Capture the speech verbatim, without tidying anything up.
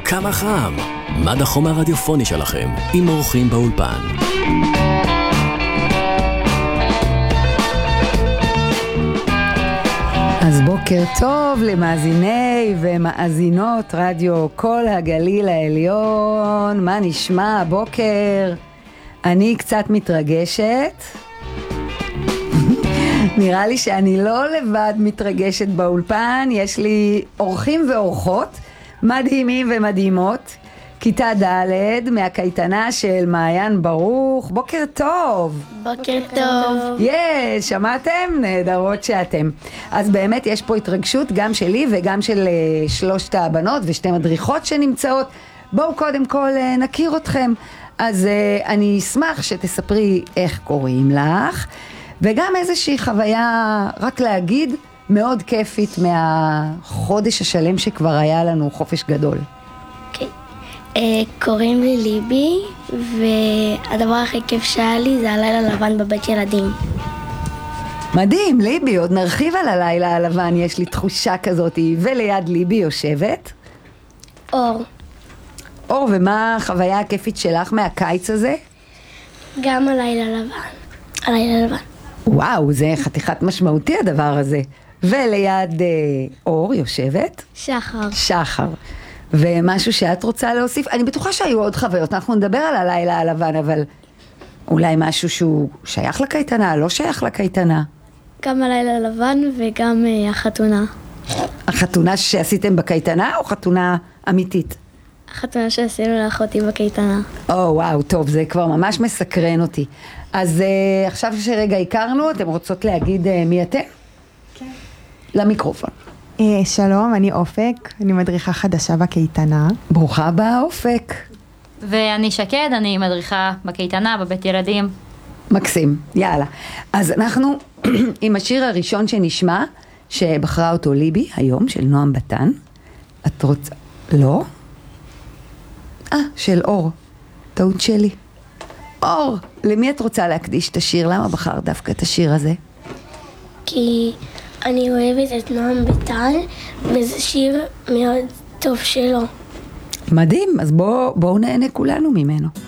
כמה חם. מד החום הרדיופוני שלכם, עם אורחים באולפן. אז בוקר טוב למאזיני ומאזינות רדיו כל הגליל העליון. מה נשמע הבוקר? אני קצת מתרגשת. נראה לי שאני לא לבד מתרגשת באולפן, יש לי אורחים ואורחות מדהימים ומדהימות. כיתה ד' מהקייטנה של מעיין ברוך. בוקר טוב. בוקר טוב. יש, שמעתם? נהדרות שאתם. אז באמת יש פה התרגשות גם שלי וגם של uh, שלושת הבנות ושתי מדריכות שנמצאות. בואו קודם כל uh, נכיר אתכם. אז uh, אני אשמח שתספרי איך קוראים לך, וגם איזושהי חוויה, רק להגיד, מאוד כיפית מהחודש השלם שכבר היה לנו, חופש גדול. אוקיי. Uh, קוראים לי ליבי, והדבר הכי כיף שהיה לי זה הלילה לבן בבית ילדים. מדהים, ליבי, עוד נרחיב על הלילה הלבן, יש לי תחושה כזאת. וליד ליבי יושבת? אור. אור, ומה החוויה הכיפית שלך מהקיץ הזה? גם הלילה לבן. הלילה לבן. וואו, זה חתיכת משמעותי הדבר הזה. וליד אה, אור יושבת? שחר. שחר. ומשהו שאת רוצה להוסיף? אני בטוחה שהיו עוד חוויות, אנחנו נדבר על הלילה הלבן, אבל אולי משהו שהוא שייך לקייטנה, לא שייך לקייטנה. גם הלילה לבן וגם uh, החתונה. החתונה שעשיתם בקייטנה או חתונה אמיתית? החתונה שעשינו לאחותי בקייטנה. או וואו, טוב, זה כבר ממש מסקרן אותי. אז uh, עכשיו שרגע הכרנו, אתם רוצות להגיד uh, מי אתם? כן. למיקרופון. Uh, שלום, אני אופק, אני מדריכה חדשה בקייטנה. ברוכה הבאה אופק. ואני שקד, אני מדריכה בקייטנה, בבית ילדים. מקסים, יאללה. אז אנחנו עם השיר הראשון שנשמע, שבחרה אותו ליבי היום, של נועם בתן. את רוצה... לא? אה, של אור. טעות שלי. אור, למי את רוצה להקדיש את השיר? למה בחר דווקא את השיר הזה? כי אני אוהבת את נועם בתן, וזה שיר מאוד טוב שלו. מדהים, אז בואו בוא נהנה כולנו ממנו.